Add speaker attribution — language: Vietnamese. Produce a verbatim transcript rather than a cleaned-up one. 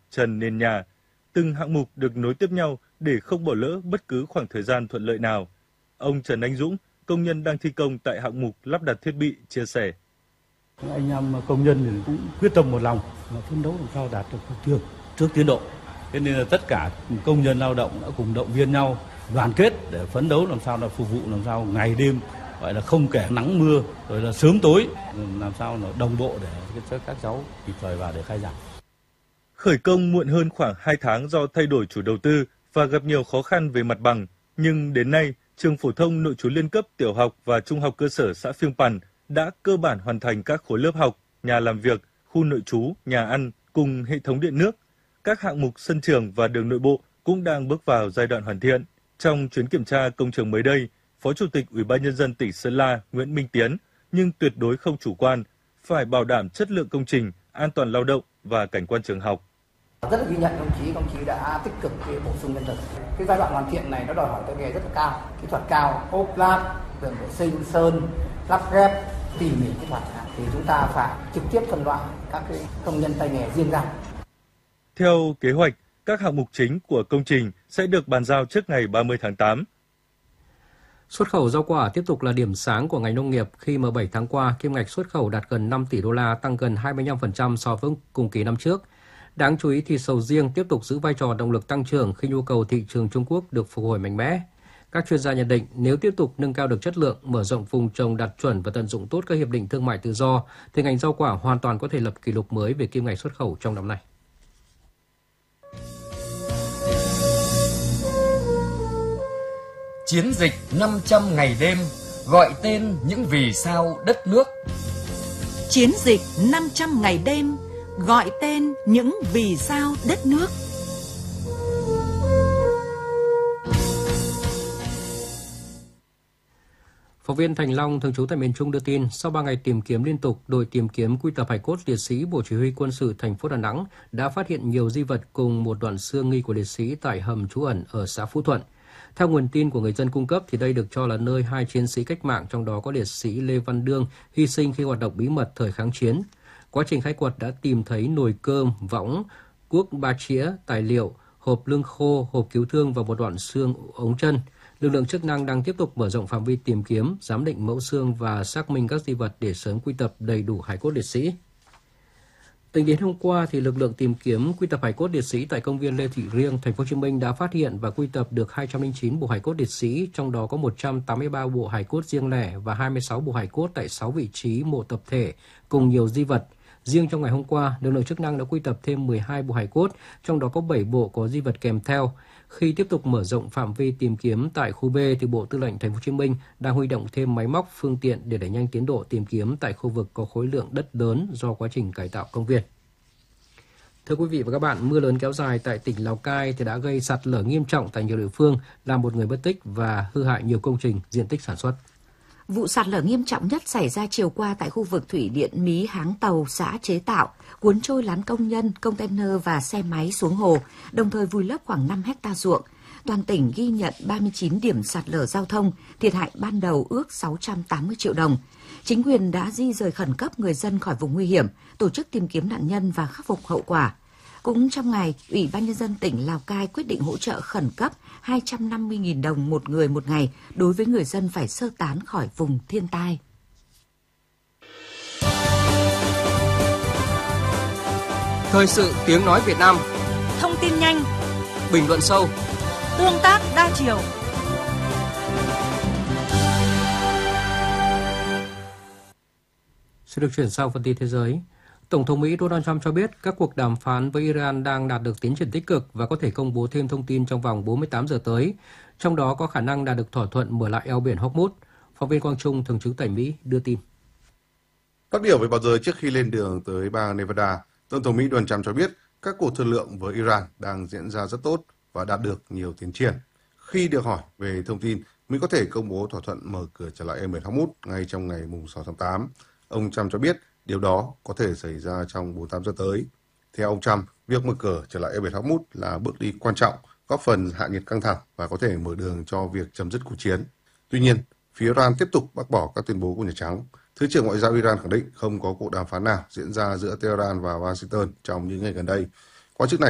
Speaker 1: trần nền nhà. Từng hạng mục được nối tiếp nhau để không bỏ lỡ bất cứ khoảng thời gian thuận lợi nào. Ông Trần Anh Dũng, công nhân đang thi công tại hạng mục lắp đặt thiết bị, chia sẻ.
Speaker 2: Anh em công nhân thì cũng quyết tâm một lòng là phấn đấu làm sao đạt được mục tiêu trước tiến độ. Thế nên là tất cả công nhân lao động đã cùng động viên nhau, đoàn kết để phấn đấu làm sao là phục vụ làm sao ngày đêm, gọi là không kể nắng mưa, rồi là sớm tối, làm sao là đồng bộ để cho các cháu kịp thời vào để khai giảng.
Speaker 1: Khởi công muộn hơn khoảng hai tháng do thay đổi chủ đầu tư và gặp nhiều khó khăn về mặt bằng, nhưng đến nay, trường phổ thông nội trú liên cấp tiểu học và trung học cơ sở xã Phiêng Pằn đã cơ bản hoàn thành các khối lớp học, nhà làm việc, khu nội trú, nhà ăn cùng hệ thống điện nước. Các hạng mục sân trường và đường nội bộ cũng đang bước vào giai đoạn hoàn thiện. Trong chuyến kiểm tra công trường mới đây, Phó Chủ tịch Ủy ban Nhân dân tỉnh Sơn La Nguyễn Minh Tiến nhưng tuyệt đối không chủ quan, phải bảo đảm chất lượng công trình, an toàn lao động và cảnh quan trường học.
Speaker 3: Rất là ghi nhận đồng chí, công chí đã tích cực để bổ sung nhân lực. Cái giai đoạn hoàn thiện này nó đòi hỏi tay nghề rất là cao, kỹ thuật cao, ốp lát, tường vệ sinh, sơn, lắp ghép, tỉ mỉ kỹ thuật thì chúng ta phải trực tiếp phân loại các cái công nhân tay nghề riêng ra.
Speaker 1: Theo kế hoạch, các hạng mục chính của công trình sẽ được bàn giao trước ngày ba mươi tháng tám.
Speaker 4: Xuất khẩu rau quả tiếp tục là điểm sáng của ngành nông nghiệp khi mà bảy tháng qua kim ngạch xuất khẩu đạt gần năm tỷ đô la, tăng gần hai mươi lăm phần trăm so với cùng kỳ năm trước. Đáng chú ý thì sầu riêng tiếp tục giữ vai trò động lực tăng trưởng khi nhu cầu thị trường Trung Quốc được phục hồi mạnh mẽ. Các chuyên gia nhận định nếu tiếp tục nâng cao được chất lượng, mở rộng vùng trồng đạt chuẩn và tận dụng tốt các hiệp định thương mại tự do, thì ngành rau quả hoàn toàn có thể lập kỷ lục mới về kim ngạch xuất khẩu trong năm nay.
Speaker 5: Chiến dịch năm trăm ngày đêm gọi tên những vì sao đất nước.
Speaker 6: Chiến dịch năm trăm ngày đêm gọi tên những vì sao đất nước.
Speaker 4: Phóng viên Thành Long, thường trú tại miền Trung đưa tin, sau ba ngày tìm kiếm liên tục, đội tìm kiếm quy tập hài cốt liệt sĩ Bộ Chỉ huy Quân sự thành phố Đà Nẵng đã phát hiện nhiều di vật cùng một đoạn xương nghi của liệt sĩ tại hầm trú ẩn ở xã Phú Thuận. Theo nguồn tin của người dân cung cấp, thì đây được cho là nơi hai chiến sĩ cách mạng, trong đó có liệt sĩ Lê Văn Đương hy sinh khi hoạt động bí mật thời kháng chiến. Quá trình khai quật đã tìm thấy nồi cơm, võng, cuốc ba chĩa, tài liệu, hộp lương khô, hộp cứu thương và một đoạn xương ống chân. Lực lượng chức năng đang tiếp tục mở rộng phạm vi tìm kiếm, giám định mẫu xương và xác minh các di vật để sớm quy tập đầy đủ hài cốt liệt sĩ. Tính đến hôm qua, thì lực lượng tìm kiếm quy tập hài cốt liệt sĩ tại công viên Lê Thị Riêng, thành phố Hồ Chí Minh đã phát hiện và quy tập được hai trăm lẻ chín bộ hài cốt liệt sĩ, trong đó có một trăm tám mươi ba bộ hài cốt riêng lẻ và hai mươi sáu bộ hài cốt tại sáu vị trí mộ tập thể cùng nhiều di vật. Riêng trong ngày hôm qua, lực lượng chức năng đã quy tập thêm mười hai bộ hài cốt, trong đó có bảy bộ có di vật kèm theo. Khi tiếp tục mở rộng phạm vi tìm kiếm tại khu B, thì Bộ Tư lệnh Thành phố Hồ Chí Minh đang huy động thêm máy móc, phương tiện để đẩy nhanh tiến độ tìm kiếm tại khu vực có khối lượng đất lớn do quá trình cải tạo công viên. Thưa quý vị và các bạn, mưa lớn kéo dài tại tỉnh Lào Cai thì đã gây sạt lở nghiêm trọng tại nhiều địa phương, làm một người mất tích và hư hại nhiều công trình, diện tích sản xuất.
Speaker 6: Vụ sạt lở nghiêm trọng nhất xảy ra chiều qua tại khu vực thủy điện Mí Háng Tàu, xã Chế Tạo, cuốn trôi lán công nhân, container và xe máy xuống hồ, đồng thời vùi lấp khoảng năm héc ta ruộng. Toàn tỉnh ghi nhận ba mươi chín điểm sạt lở giao thông, thiệt hại ban đầu ước sáu trăm tám mươi triệu đồng. Chính quyền đã di rời khẩn cấp người dân khỏi vùng nguy hiểm, tổ chức tìm kiếm nạn nhân và khắc phục hậu quả. Cũng trong ngày, Ủy ban Nhân dân tỉnh Lào Cai quyết định hỗ trợ khẩn cấp hai trăm năm mươi nghìn đồng một người một ngày đối với người dân phải sơ tán khỏi vùng thiên tai.
Speaker 5: Thời sự tiếng nói Việt Nam.
Speaker 6: Thông tin nhanh,
Speaker 5: Bình luận sâu,
Speaker 6: tương tác đa chiều.
Speaker 4: Sẽ được chuyển sang phần tin thế giới. Tổng thống Mỹ Donald Trump cho biết các cuộc đàm phán với Iran đang đạt được tiến triển tích cực và có thể công bố thêm thông tin trong vòng bốn mươi tám giờ tới, trong đó có khả năng đạt được thỏa thuận mở lại eo biển Hormuz. Phóng viên Quang Trung, thường trú tại Mỹ, đưa tin.
Speaker 7: Phát biểu với báo giới trước khi lên đường tới bang Nevada, Tổng thống Mỹ Donald Trump cho biết các cuộc thương lượng với Iran đang diễn ra rất tốt và đạt được nhiều tiến triển. Khi được hỏi về thông tin Mỹ có thể công bố thỏa thuận mở cửa trở lại eo biển Hormuz ngay trong ngày sáu tháng tám, ông Trump cho biết điều đó có thể xảy ra trong bốn mươi tám giờ tới. Theo ông Trump, việc mở cửa trở lại eo biển Hormuz là bước đi quan trọng, góp phần hạ nhiệt căng thẳng và có thể mở đường cho việc chấm dứt cuộc chiến. Tuy nhiên, phía Iran tiếp tục bác bỏ các tuyên bố của Nhà Trắng. Thứ trưởng Ngoại giao Iran khẳng định không có cuộc đàm phán nào diễn ra giữa Tehran và Washington trong những ngày gần đây. Quan chức này